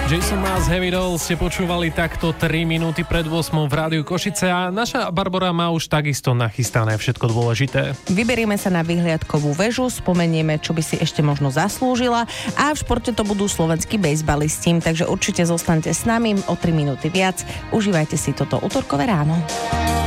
Jason Mraz, Heavy Doll ste počúvali takto 3 minúty pred 8 v Rádiu Košice a naša Barbora má už takisto nachystané všetko dôležité. Vyberieme sa na vyhliadkovú väžu, spomenieme, čo by si ešte možno zaslúžila a v športe to budú slovenskí bejsbalisti, takže určite zostaňte s nami o 3 minúty viac. Užívajte si toto utorkové ráno.